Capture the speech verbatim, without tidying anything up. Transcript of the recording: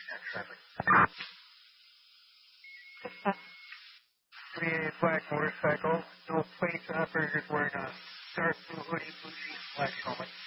Three black motorcycle, no plates, and operator just wearing a dark blue hoodie, blue jeans, black helmet.